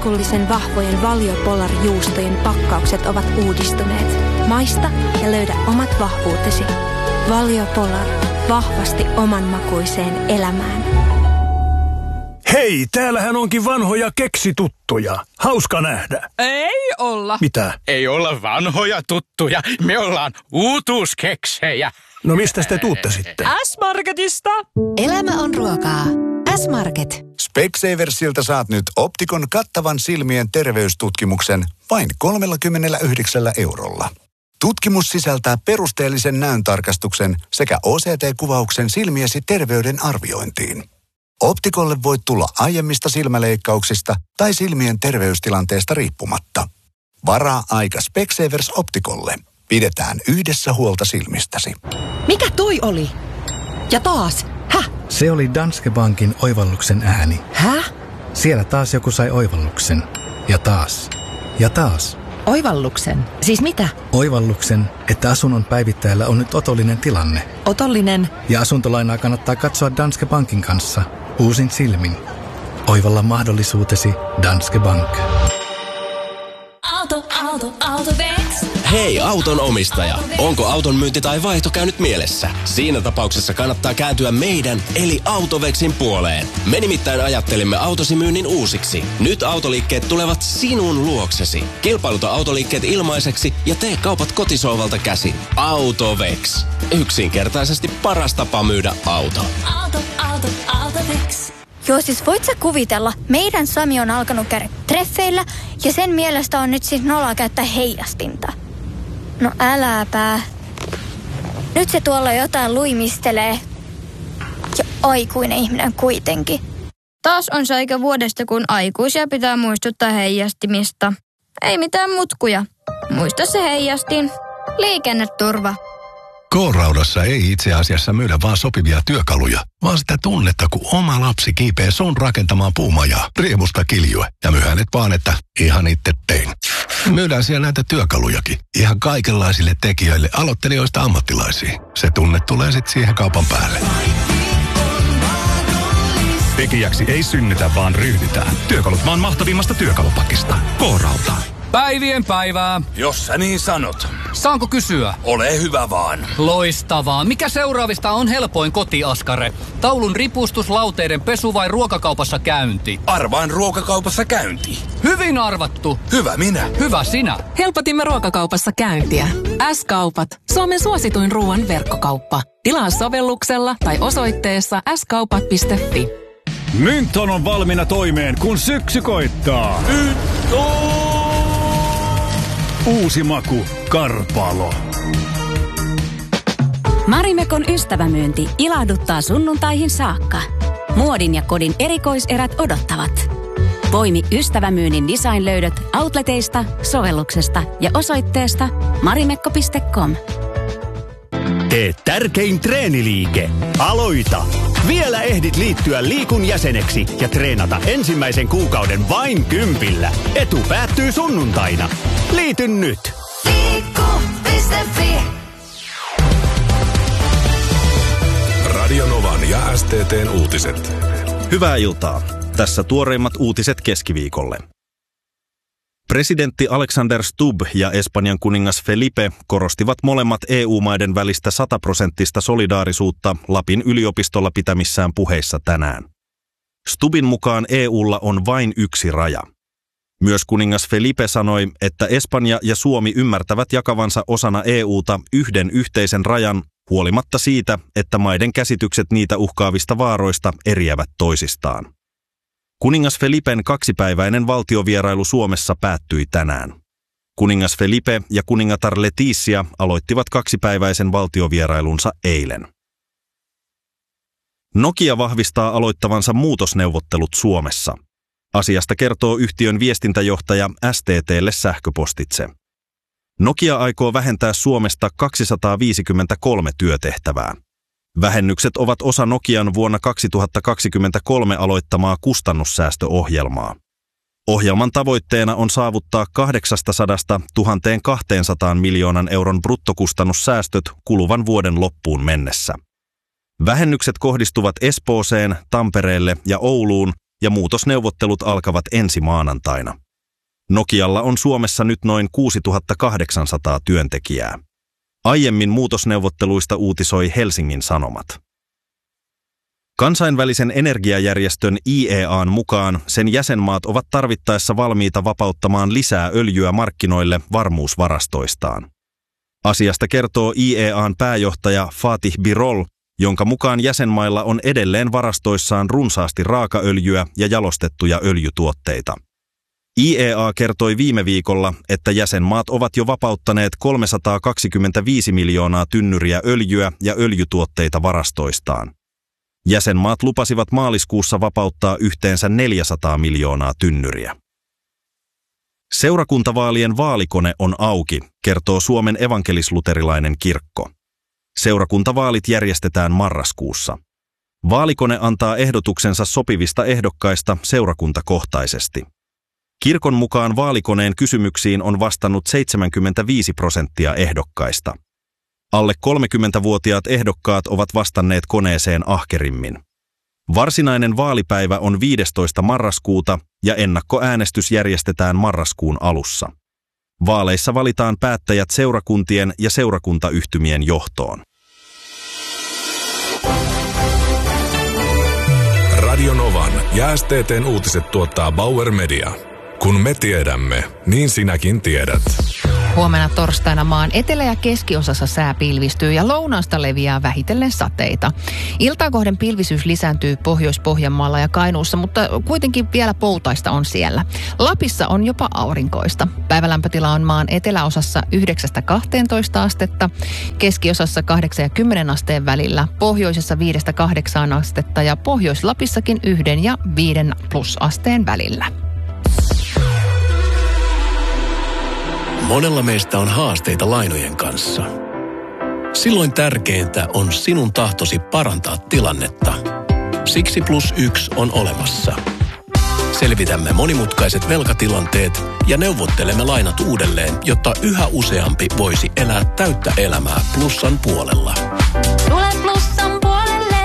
herkullisen vahvojen Valio Polar-juustojen pakkaukset ovat uudistuneet. Maista ja löydä omat vahvuutesi. Valio Polar. Vahvasti omanmakuiseen elämään. Hei, täällähän onkin vanhoja keksituttuja. Hauska nähdä. Ei olla. Mitä? Ei olla vanhoja tuttuja. Me ollaan uutuuskeksejä. No mistä te tuutte sitten? S-Marketista. Elämä on ruokaa. S-Market. Specsaversilta saat nyt Optikon kattavan silmien terveystutkimuksen vain 39 €. Tutkimus sisältää perusteellisen näöntarkastuksen sekä OCT-kuvauksen silmiesi terveyden arviointiin. Optikolle voit tulla aiemmista silmäleikkauksista tai silmien terveystilanteesta riippumatta. Varaa aika Specsavers Optikolle. Pidetään yhdessä huolta silmistäsi. Mikä toi oli? Ja taas. Häh? Se oli Danske Bankin oivalluksen ääni. Häh? Siellä taas joku sai oivalluksen. Ja taas. Ja taas. Oivalluksen? Siis mitä? Oivalluksen, että asunnon päivittäjällä on nyt otollinen tilanne. Otollinen? Ja asuntolainaa kannattaa katsoa Danske Bankin kanssa. Uusin silmin. Oivalla mahdollisuutesi Danske Bank. AutoVex. Hei auton omistaja, onko auton myynti tai vaihto käynyt mielessä? Siinä tapauksessa kannattaa kääntyä meidän eli AutoVexin puoleen. Me nimittäin ajattelimme autosi myynnin uusiksi. Nyt autoliikkeet tulevat sinun luoksesi. Kilpailuta autoliikkeet ilmaiseksi ja tee kaupat kotisohvalta käsin. AutoVex. Yksinkertaisesti paras tapa myydä auto. AutoVex. Joo, siis voit sä kuvitella, meidän Sami on alkanut käydä treffeillä ja sen mielestä on nyt siis noloa käyttää heijastinta. No äläpä. Nyt se tuolla jotain luimistelee. Ja aikuinen ihminen kuitenkin. Taas on se aika vuodesta, kun aikuisia pitää muistuttaa heijastimista. Ei mitään mutkuja. Muista se heijastin. Liikenneturva. K-Raudassa ei itse asiassa myydä vaan sopivia työkaluja, vaan sitä tunnetta, kun oma lapsi kiipee sun rakentamaan puumajaa, riemusta kiljue ja myhänet vaan, että ihan itse tein. Myydään siellä näitä työkalujakin, ihan kaikenlaisille tekijöille, aloittelijoista ammattilaisiin. Se tunne tulee sitten siihen kaupan päälle. Tekijäksi ei synnytä, vaan ryhdytään. Työkalut maan mahtavimmasta työkalupakista. K-Rauta. Päivien päivää. Jos sä niin sanot. Saanko kysyä? Ole hyvä vaan. Loistavaa. Mikä seuraavista on helpoin kotiaskare? Taulun ripustus, lauteiden pesu vai ruokakaupassa käynti? Arvaan ruokakaupassa käynti. Hyvin arvattu. Hyvä minä. Hyvä sinä. Helpotimme ruokakaupassa käyntiä. S-Kaupat. Suomen suosituin ruoan verkkokauppa. Tilaa sovelluksella tai osoitteessa skaupat.fi. Mynton on valmiina toimeen, kun syksy koittaa. Uusi maku, Karpalo. Marimekon ystävämyynti ilahduttaa sunnuntaihin saakka. Muodin ja kodin erikoiserät odottavat. Poimi ystävämyynnin designlöydöt outleteista, sovelluksesta ja osoitteesta marimekko.com. Tee tärkein treeniliike. Aloita! Vielä ehdit liittyä Liikun jäseneksi ja treenata ensimmäisen kuukauden vain 10. Etu päättyy sunnuntaina. Liity nyt! Liikku.fi. Radio Novan ja STT:n uutiset. Hyvää iltaa. Tässä tuoreimmat uutiset keskiviikolle. Presidentti Alexander Stubb ja Espanjan kuningas Felipe korostivat molemmat EU-maiden välistä 100% solidaarisuutta Lapin yliopistolla pitämissään puheissa tänään. Stubbin mukaan EUlla on vain yksi raja. Myös kuningas Felipe sanoi, että Espanja ja Suomi ymmärtävät jakavansa osana EUta yhden yhteisen rajan, huolimatta siitä, että maiden käsitykset niitä uhkaavista vaaroista eriävät toisistaan. Kuningas Felipen 2-päiväinen valtiovierailu Suomessa päättyi tänään. Kuningas Felipe ja kuningatar Letizia aloittivat 2-päiväisen valtiovierailunsa eilen. Nokia vahvistaa aloittavansa muutosneuvottelut Suomessa. Asiasta kertoo yhtiön viestintäjohtaja STT:lle sähköpostitse. Nokia aikoo vähentää Suomesta 253 työtehtävää. Vähennykset ovat osa Nokian vuonna 2023 aloittamaa kustannussäästöohjelmaa. Ohjelman tavoitteena on saavuttaa 800 200 miljoonan euron bruttokustannussäästöt kuluvan vuoden loppuun mennessä. Vähennykset kohdistuvat Espooseen, Tampereelle ja Ouluun ja muutosneuvottelut alkavat ensi maanantaina. Nokialla on Suomessa nyt noin 6800 työntekijää. Aiemmin muutosneuvotteluista uutisoi Helsingin Sanomat. Kansainvälisen energiajärjestön IEA:n mukaan sen jäsenmaat ovat tarvittaessa valmiita vapauttamaan lisää öljyä markkinoille varmuusvarastoistaan. Asiasta kertoo IEA:n pääjohtaja Fatih Birol, jonka mukaan jäsenmailla on edelleen varastoissaan runsaasti raakaöljyä ja jalostettuja öljytuotteita. IEA kertoi viime viikolla, että jäsenmaat ovat jo vapauttaneet 325 miljoonaa tynnyriä öljyä ja öljytuotteita varastoistaan. Jäsenmaat lupasivat maaliskuussa vapauttaa yhteensä 400 miljoonaa tynnyriä. Seurakuntavaalien vaalikone on auki, kertoo Suomen evankelis-luterilainen kirkko. Seurakuntavaalit järjestetään marraskuussa. Vaalikone antaa ehdotuksensa sopivista ehdokkaista seurakuntakohtaisesti. Kirkon mukaan vaalikoneen kysymyksiin on vastannut 75% ehdokkaista. Alle 30-vuotiaat ehdokkaat ovat vastanneet koneeseen ahkerimmin. Varsinainen vaalipäivä on 15. marraskuuta ja ennakkoäänestys järjestetään marraskuun alussa. Vaaleissa valitaan päättäjät seurakuntien ja seurakuntayhtymien johtoon. Radio Novan ja STT:n uutiset tuottaa Bauer Media. Kun me tiedämme, niin sinäkin tiedät. Huomenna torstaina maan etelä- ja keskiosassa sää pilvistyy ja lounaasta leviää vähitellen sateita. Iltaa kohden pilvisyys lisääntyy Pohjois-Pohjanmaalla ja Kainuussa, mutta kuitenkin vielä poutaista on siellä. Lapissa on jopa aurinkoista. Päivälämpötila on maan eteläosassa 9-12 astetta, keskiosassa 8 ja 10 asteen välillä, pohjoisessa 5-8 astetta ja Pohjois-Lapissakin 1 ja 5 plusasteen välillä. Monella meistä on haasteita lainojen kanssa. Silloin tärkeintä on sinun tahtosi parantaa tilannetta. Siksi +1 on olemassa. Selvitämme monimutkaiset velkatilanteet ja neuvottelemme lainat uudelleen, jotta yhä useampi voisi elää täyttä elämää Plussan puolella. Tule Plussan puolelle.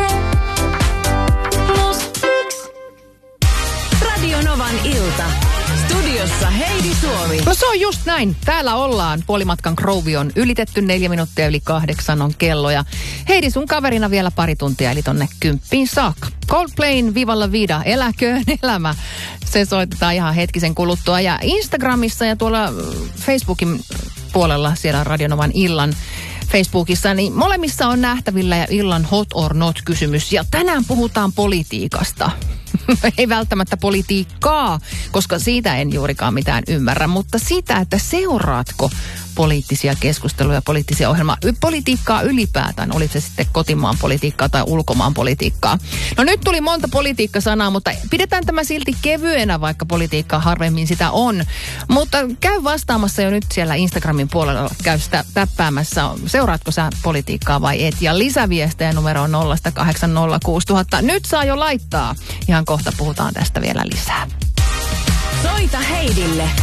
+1. Radio Novan ilta. Studiossa Heidi Suomi. No se on just näin. Täällä ollaan. Puolimatkan Krouvy on ylitetty, 4 minuuttia yli 8 on kello. Ja Heidi, sun kaverina vielä pari tuntia, eli tonne 10 saakka. Coldplayn Viva la Vida, eläköön elämä. Se soitetaan ihan hetkisen kuluttua. Ja Instagramissa ja tuolla Facebookin puolella, siellä Radio Novan illan Facebookissa, niin molemmissa on nähtävillä ja illan hot or not -kysymys. Ja tänään puhutaan politiikasta. Ei välttämättä politiikkaa, koska siitä en juurikaan mitään ymmärrä, mutta sitä, että seuraatko poliittisia keskusteluja, poliittisia ohjelmaa, politiikkaa ylipäätään, oli se sitten kotimaan politiikkaa tai ulkomaan politiikkaa. No nyt tuli monta politiikkasanaa, mutta pidetään tämä silti kevyenä, vaikka politiikkaa harvemmin sitä on. Mutta käy vastaamassa jo nyt siellä Instagramin puolella, käy sitä täppäämässä, seuraatko sä politiikkaa vai et? Ja lisäviestejä numero on 0806000. Nyt saa jo laittaa. Ihan kohta puhutaan tästä vielä lisää. Soita Heidille